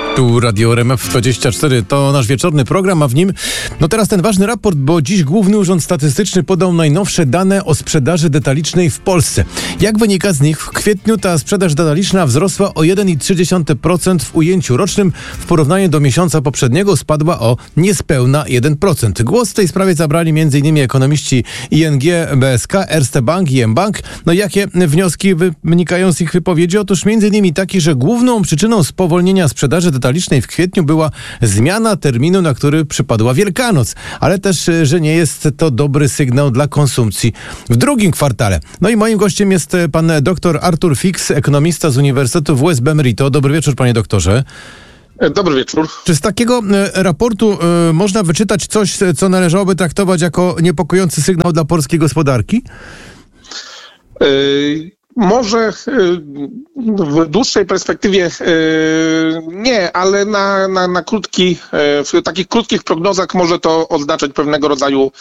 Tu Radio RMF24 to nasz wieczorny program, a w nim teraz ten ważny raport, bo dziś Główny Urząd Statystyczny podał najnowsze dane o sprzedaży detalicznej w Polsce. Jak wynika z nich, w kwietniu ta sprzedaż detaliczna wzrosła o 1,3% w ujęciu rocznym. W porównaniu do miesiąca poprzedniego spadła o niespełna 1%. Głos w tej sprawie zabrali m.in. ekonomiści ING, BSK, Erste Bank i mBank. Jakie wnioski wynikają z ich wypowiedzi? Otóż m.in. taki, że główną przyczyną spowolnienia sprzedaży detalicznej w kwietniu była zmiana terminu, na który przypadła Wielkanoc, ale też, że nie jest to dobry sygnał dla konsumpcji w drugim kwartale. I moim gościem jest pan dr Artur Fix, ekonomista z Uniwersytetu WSB Merito. Dobry wieczór, panie doktorze. Dobry wieczór. Czy z takiego raportu można wyczytać coś, co należałoby traktować jako niepokojący sygnał dla polskiej gospodarki? Może w dłuższej perspektywie nie, ale na w takich krótkich prognozach może to oznaczać pewnego rodzaju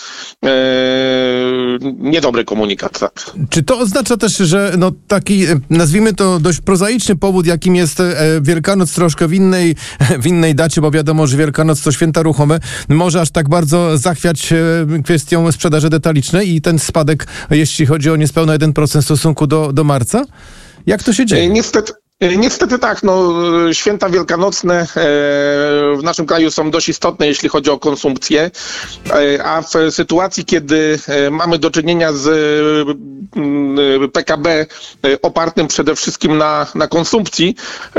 niedobry komunikat. Tak. Czy to oznacza też, że taki, nazwijmy to dość prozaiczny powód, jakim jest Wielkanoc troszkę w innej dacie, bo wiadomo, że Wielkanoc to święta ruchome, może aż tak bardzo zachwiać kwestią sprzedaży detalicznej i ten spadek, jeśli chodzi o niespełna 1% w stosunku do marca? Jak to się dzieje? Niestety tak, święta wielkanocne w naszym kraju są dość istotne, jeśli chodzi o konsumpcję, a w sytuacji, kiedy mamy do czynienia z PKB opartym przede wszystkim na konsumpcji,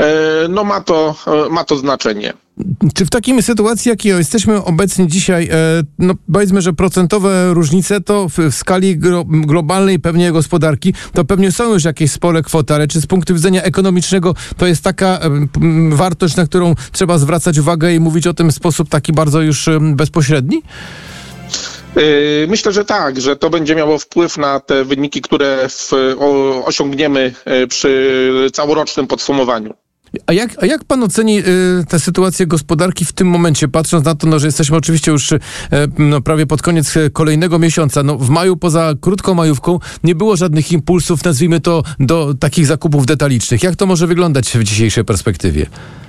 ma to znaczenie. Czy w takiej sytuacji, jakiej jesteśmy obecni dzisiaj, powiedzmy, że procentowe różnice to w skali globalnej pewnie gospodarki, to pewnie są już jakieś spore kwoty, ale czy z punktu widzenia ekonomicznego to jest taka wartość, na którą trzeba zwracać uwagę i mówić o tym w sposób taki bardzo już bezpośredni? Myślę, że tak, że to będzie miało wpływ na te wyniki, które osiągniemy przy całorocznym podsumowaniu. A jak pan oceni tę sytuację gospodarki w tym momencie, patrząc na to, że jesteśmy oczywiście już prawie pod koniec kolejnego miesiąca. W maju poza krótką majówką nie było żadnych impulsów, nazwijmy to, do takich zakupów detalicznych. Jak to może wyglądać w dzisiejszej perspektywie?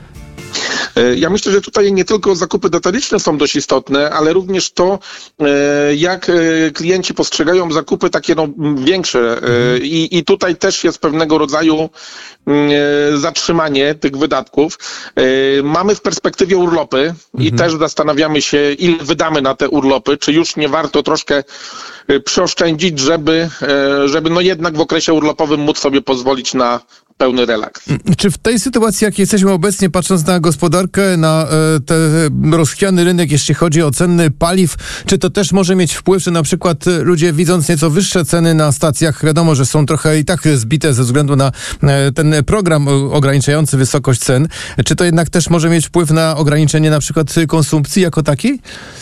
Ja myślę, że tutaj nie tylko zakupy detaliczne są dość istotne, ale również to, jak klienci postrzegają zakupy takie większe. I tutaj też jest pewnego rodzaju zatrzymanie tych wydatków. Mamy w perspektywie urlopy i też zastanawiamy się, ile wydamy na te urlopy, czy już nie warto troszkę przeoszczędzić, żeby jednak w okresie urlopowym móc sobie pozwolić na pełny relaks. Czy w tej sytuacji, jak jesteśmy obecnie, patrząc na gospodarkę, na ten rozchwiany rynek, jeśli chodzi o ceny paliw, czy to też może mieć wpływ, że na przykład ludzie, widząc nieco wyższe ceny na stacjach, wiadomo, że są trochę i tak zbite ze względu na ten program ograniczający wysokość cen, czy to jednak też może mieć wpływ na ograniczenie na przykład konsumpcji jako takiej?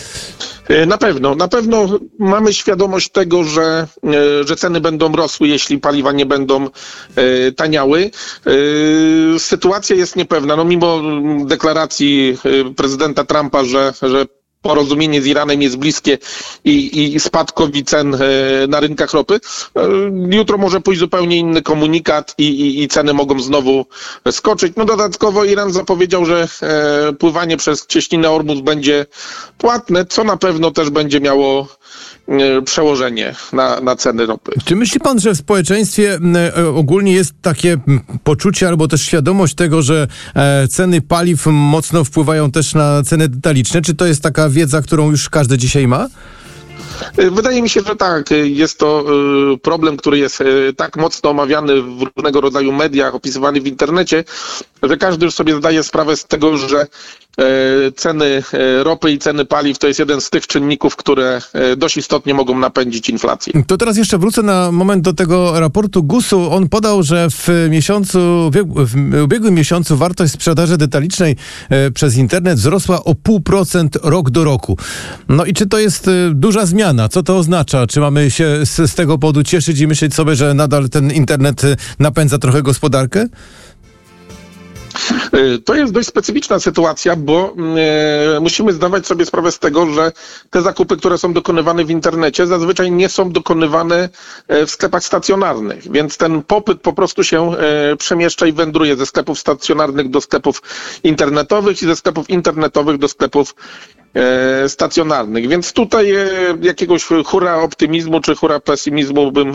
Na pewno mamy świadomość tego, że ceny będą rosły, jeśli paliwa nie będą taniały. Sytuacja jest niepewna. Mimo deklaracji prezydenta Trumpa, że porozumienie z Iranem jest bliskie i spadkowi cen na rynkach ropy. Jutro może pójść zupełnie inny komunikat i ceny mogą znowu skoczyć. Dodatkowo Iran zapowiedział, że pływanie przez cieśninę Ormus będzie płatne, co na pewno też będzie miało przełożenie na ceny ropy. Czy myśli pan, że w społeczeństwie ogólnie jest takie poczucie albo też świadomość tego, że ceny paliw mocno wpływają też na ceny detaliczne? Czy to jest taka wiedza, którą już każdy dzisiaj ma? Wydaje mi się, że tak. Jest to problem, który jest tak mocno omawiany w różnego rodzaju mediach, opisywany w internecie, że każdy już sobie zdaje sprawę z tego, że ceny ropy i ceny paliw to jest jeden z tych czynników, które dość istotnie mogą napędzić inflację. To teraz jeszcze wrócę na moment do tego raportu GUS-u. On podał, że w ubiegłym miesiącu wartość sprzedaży detalicznej przez internet wzrosła o 0,5% rok do roku. I czy to jest duża zmiana? Co to oznacza? Czy mamy się z tego powodu cieszyć i myśleć sobie, że nadal ten internet napędza trochę gospodarkę? To jest dość specyficzna sytuacja, bo musimy zdawać sobie sprawę z tego, że te zakupy, które są dokonywane w internecie, zazwyczaj nie są dokonywane w sklepach stacjonarnych, więc ten popyt po prostu się przemieszcza i wędruje ze sklepów stacjonarnych do sklepów internetowych i ze sklepów internetowych do sklepów stacjonarnych, więc tutaj jakiegoś hura optymizmu czy hura pesymizmu bym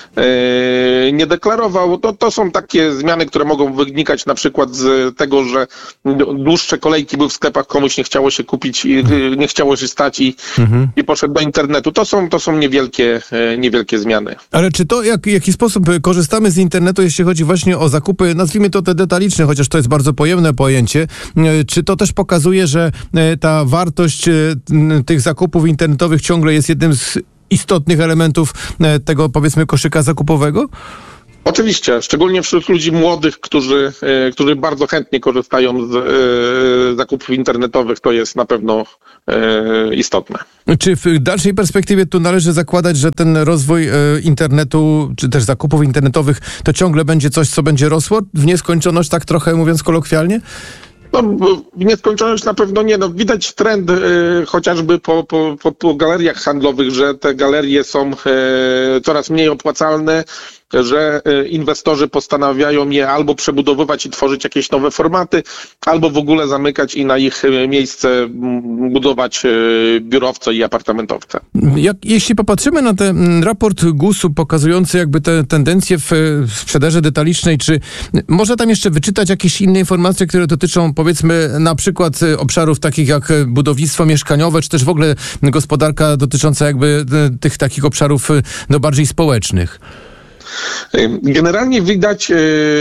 nie deklarował. To są takie zmiany, które mogą wynikać na przykład z tego, że dłuższe kolejki były w sklepach, komuś nie chciało się kupić i nie chciało się stać i poszedł do internetu. To są niewielkie zmiany. Ale czy to, w jaki sposób korzystamy z internetu, jeśli chodzi właśnie o zakupy, nazwijmy to te detaliczne, chociaż to jest bardzo pojemne pojęcie, czy to też pokazuje, że ta wartość tych zakupów internetowych ciągle jest jednym z istotnych elementów tego, powiedzmy, koszyka zakupowego? Oczywiście, szczególnie wśród ludzi młodych, którzy bardzo chętnie korzystają z zakupów internetowych, to jest na pewno istotne. Czy w dalszej perspektywie tu należy zakładać, że ten rozwój internetu, czy też zakupów internetowych, to ciągle będzie coś, co będzie rosło w nieskończoność, tak trochę mówiąc kolokwialnie? No, w nieskończoność na pewno nie. No, widać trend chociażby po galeriach handlowych, że te galerie są coraz mniej opłacalne, że inwestorzy postanawiają je albo przebudowywać i tworzyć jakieś nowe formaty, albo w ogóle zamykać i na ich miejsce budować biurowce i apartamentowce. Jeśli popatrzymy na ten raport GUS-u pokazujący jakby te tendencje w sprzedaży detalicznej, czy można tam jeszcze wyczytać jakieś inne informacje, które dotyczą, powiedzmy, na przykład obszarów takich jak budownictwo mieszkaniowe, czy też w ogóle gospodarka dotycząca jakby tych takich obszarów bardziej społecznych? Generalnie widać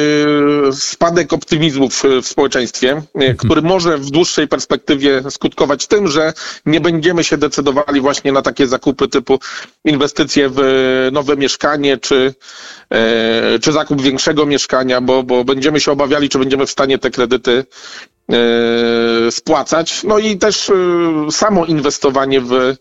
spadek optymizmu w społeczeństwie, który może w dłuższej perspektywie skutkować tym, że nie będziemy się decydowali właśnie na takie zakupy typu inwestycje w nowe mieszkanie czy zakup większego mieszkania, bo będziemy się obawiali, czy będziemy w stanie te kredyty spłacać. No i też samo inwestowanie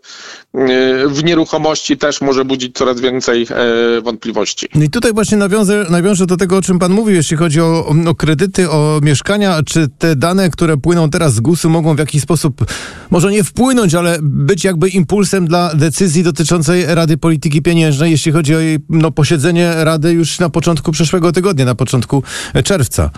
w nieruchomości też może budzić coraz więcej wątpliwości. I tutaj właśnie nawiążę do tego, o czym pan mówił, jeśli chodzi o kredyty, o mieszkania. Czy te dane, które płyną teraz z GUS-u, mogą w jakiś sposób, może nie wpłynąć, ale być jakby impulsem dla decyzji dotyczącej Rady Polityki Pieniężnej, jeśli chodzi o jej posiedzenie Rady już na początku przyszłego tygodnia, na początku czerwca?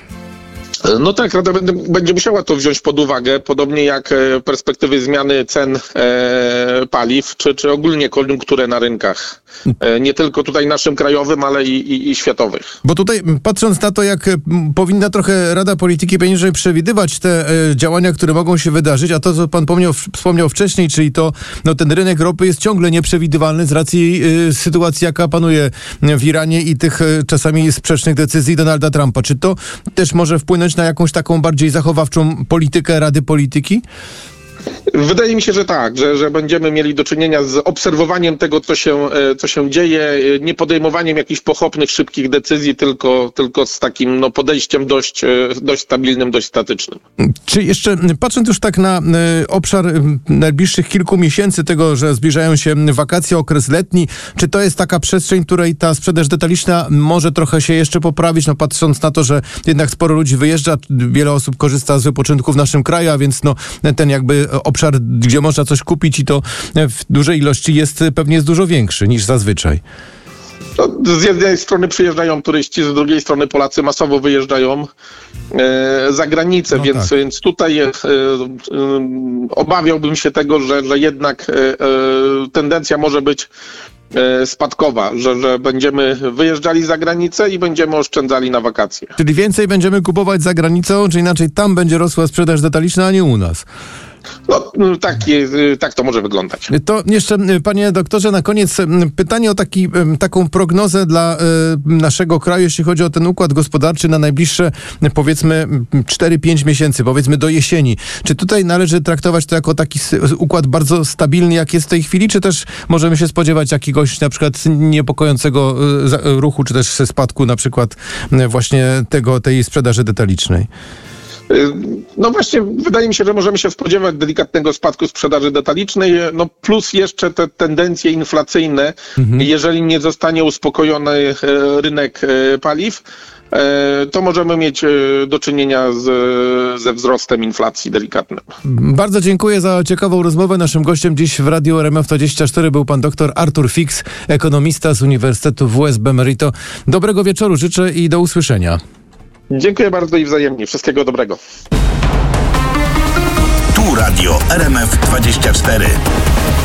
No tak, Rada będzie musiała to wziąć pod uwagę, podobnie jak perspektywy zmiany cen paliw, czy ogólnie koniunkturę na rynkach. Nie tylko tutaj naszym krajowym, ale i światowych. Bo tutaj patrząc na to, jak powinna trochę Rada Polityki Pieniężnej przewidywać te działania, które mogą się wydarzyć, a to, co pan wspomniał wcześniej, czyli to ten rynek ropy jest ciągle nieprzewidywalny z racji sytuacji, jaka panuje w Iranie i tych czasami sprzecznych decyzji Donalda Trumpa. Czy to też może wpłynąć na jakąś taką bardziej zachowawczą politykę Rady Polityki? Wydaje mi się, że tak, że będziemy mieli do czynienia z obserwowaniem tego, co się dzieje, nie podejmowaniem jakichś pochopnych, szybkich decyzji, tylko z takim podejściem dość stabilnym, dość statycznym. Czy jeszcze, patrząc już tak na obszar najbliższych kilku miesięcy tego, że zbliżają się wakacje, okres letni, czy to jest taka przestrzeń, której ta sprzedaż detaliczna może trochę się jeszcze poprawić, patrząc na to, że jednak sporo ludzi wyjeżdża, wiele osób korzysta z wypoczynku w naszym kraju, a więc ten jakby obszar, gdzie można coś kupić i to w dużej ilości pewnie jest dużo większy niż zazwyczaj. Z jednej strony przyjeżdżają turyści, z drugiej strony Polacy masowo wyjeżdżają za granicę, więc tutaj obawiałbym się tego, że jednak tendencja może być spadkowa, że będziemy wyjeżdżali za granicę i będziemy oszczędzali na wakacje. Czyli więcej będziemy kupować za granicą, czy inaczej tam będzie rosła sprzedaż detaliczna, a nie u nas. Tak to może wyglądać. To jeszcze, panie doktorze, na koniec pytanie o taką prognozę dla naszego kraju, jeśli chodzi o ten układ gospodarczy na najbliższe, powiedzmy, 4-5 miesięcy, powiedzmy do jesieni. Czy tutaj należy traktować to jako taki układ bardzo stabilny, jak jest w tej chwili, czy też możemy się spodziewać jakiegoś na przykład niepokojącego ruchu, czy też spadku na przykład właśnie tej sprzedaży detalicznej? No właśnie, wydaje mi się, że możemy się spodziewać delikatnego spadku sprzedaży detalicznej, plus jeszcze te tendencje inflacyjne, jeżeli nie zostanie uspokojony rynek paliw, to możemy mieć do czynienia ze wzrostem inflacji delikatnym. Bardzo dziękuję za ciekawą rozmowę. Naszym gościem dziś w Radiu RMF24 był pan dr Artur Fix, ekonomista z Uniwersytetu WSB Merito. Dobrego wieczoru życzę i do usłyszenia. Dziękuję bardzo i wzajemnie. Wszystkiego dobrego. Tu Radio RMF24.